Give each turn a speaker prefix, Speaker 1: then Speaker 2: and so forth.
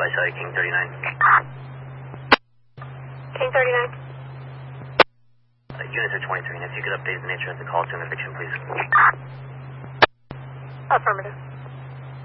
Speaker 1: by side, King 39.
Speaker 2: King 39.
Speaker 1: Units are 23, and if you could update the nature of the call to an eviction, please.
Speaker 2: Affirmative.